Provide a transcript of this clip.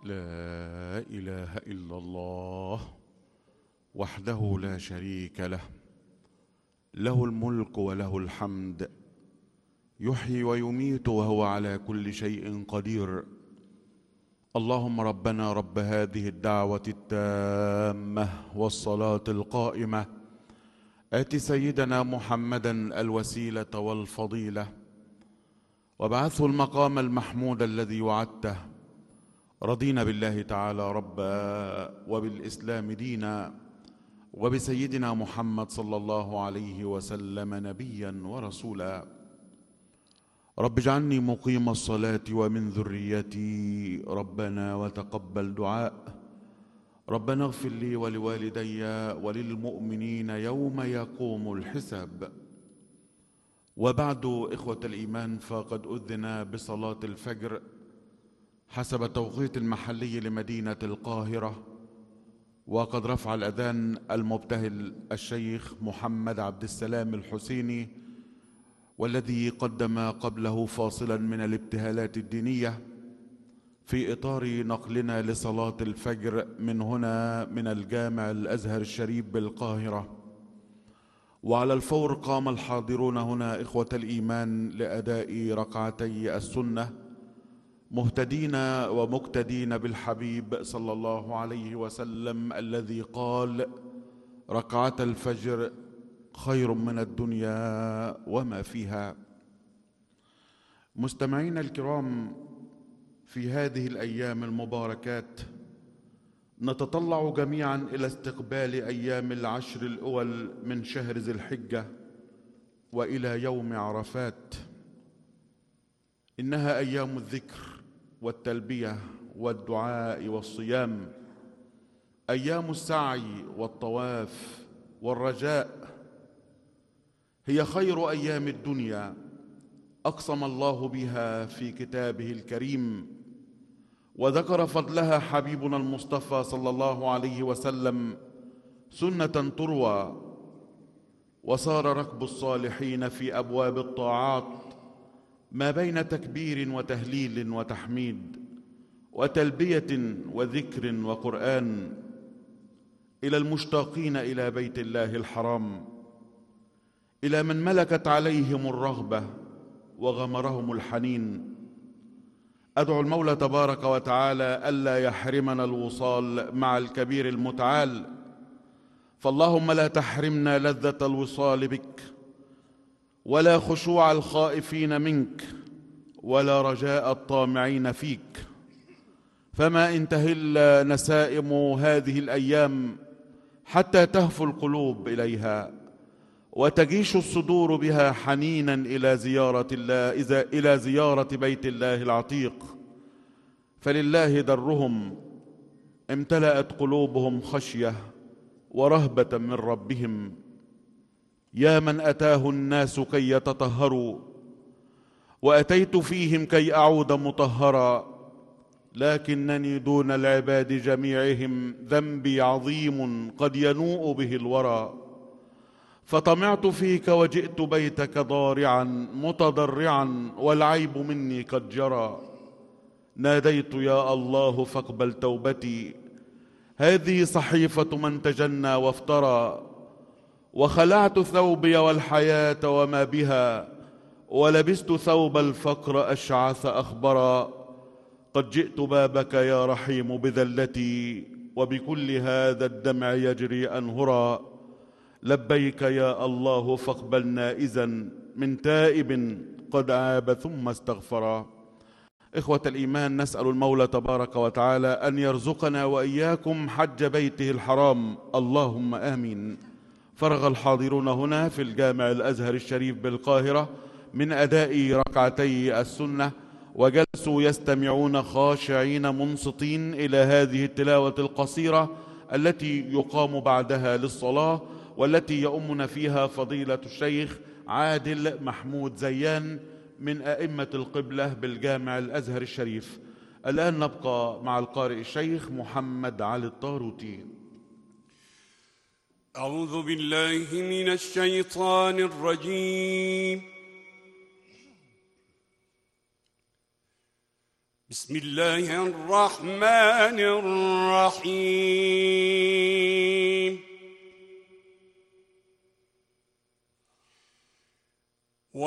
لا إله إلا الله وحده لا شريك له، له الملك وله الحمد، يحيي ويميت وهو على كل شيء قدير. اللهم ربنا رب هذه الدعوة التامة والصلاة القائمة، آت سيدنا محمدا الوسيلة والفضيلة وابعثه المقام المحمود الذي وعدته. رضينا بالله تعالى ربا وبالإسلام دينا وبسيدنا محمد صلى الله عليه وسلم نبيا ورسولا. رب اجعلني مقيم الصلاة ومن ذريتي ربنا وتقبل دعاء. ربنا اغفر لي ولوالدي وللمؤمنين يوم يقوم الحساب. وبعد، إخوة الإيمان، فقد أذن بصلاة الفجر حسب التوقيت المحلي لمدينة القاهرة، وقد رفع الأذان المبتهل الشيخ محمد عبد السلام الحسيني، والذي قدم قبله فاصلا من الابتهالات الدينية في إطار نقلنا لصلاة الفجر من هنا من الجامع الأزهر الشريف بالقاهرة. وعلى الفور قام الحاضرون هنا إخوة الإيمان لأداء ركعتي السنة، مهتدين ومقتدين بالحبيب صلى الله عليه وسلم الذي قال: ركعة الفجر خير من الدنيا وما فيها. مستمعين الكرام، في هذه الأيام المباركات نتطلع جميعا إلى استقبال أيام العشر الأول من شهر ذي الحجة وإلى يوم عرفات. إنها أيام الذكر والتلبية والدعاء والصيام، أيام السعي والطواف والرجاء. هي خير أيام الدنيا أقسم الله بها في كتابه الكريم، وذكر فضلها حبيبنا المصطفى صلى الله عليه وسلم سنة تروى. وصار ركب الصالحين في أبواب الطاعات ما بين تكبير وتهليل وتحميد وتلبية وذكر وقرآن إلى المشتاقين إلى بيت الله الحرام، إلى من ملكت عليهم الرغبة وغمرهم الحنين. أدعو المولى تبارك وتعالى ألا يحرمنا الوصال مع الكبير المتعال، فاللهم لا تحرمنا لذة الوصال بك، ولا خشوع الخائفين منك، ولا رجاء الطامعين فيك. فما إن تهل نسائم هذه الأيام حتى تهفو القلوب إليها وتجيش الصدور بها حنينا إلى زيارة بيت الله العتيق، فلله درهم امتلأت قلوبهم خشية ورهبة من ربهم. يا من أتاه الناس كي يتطهروا، وأتيت فيهم كي أعود مطهرا، لكنني دون العباد جميعهم ذنبي عظيم قد ينوء به الورى. فطمعت فيك وجئت بيتك ضارعا متضرعا، والعيب مني قد جرى. ناديت يا الله فاقبل توبتي، هذه صحيفة من تجنى وافترى. وخلعت ثوبي والحياة وما بها، ولبست ثوب الفقر أشعث أخبرا. قد جئت بابك يا رحيم بذلتي، وبكل هذا الدمع يجري أنهرا. لبيك يا الله فاقبل نائزا من تائب قد عاب ثم استغفرا. إخوة الإيمان، نسأل المولى تبارك وتعالى أن يرزقنا وإياكم حج بيته الحرام، اللهم آمين. فرغ الحاضرون هنا في الجامع الأزهر الشريف بالقاهرة من أداء ركعتي السنة، وجلسوا يستمعون خاشعين منصتين إلى هذه التلاوة القصيرة التي يقام بعدها للصلاة، والتي يؤمنا فيها فضيلة الشيخ عادل محمود زيان من أئمة القبلة بالجامع الأزهر الشريف. الآن نبقى مع القارئ الشيخ محمد علي الطاروتي. أعوذ بالله من الشيطان الرجيم. بسم الله الرحمن الرحيم